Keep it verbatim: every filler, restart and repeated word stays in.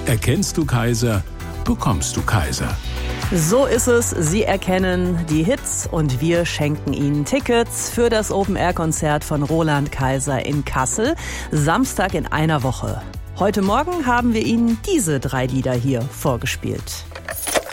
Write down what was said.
Erkennst du Kaiser, bekommst du Kaiser. So ist es. Sie erkennen die Hits und wir schenken Ihnen Tickets für das Open-Air-Konzert von Roland Kaiser in Kassel. Samstag in einer Woche. Heute Morgen haben wir Ihnen diese drei Lieder hier vorgespielt.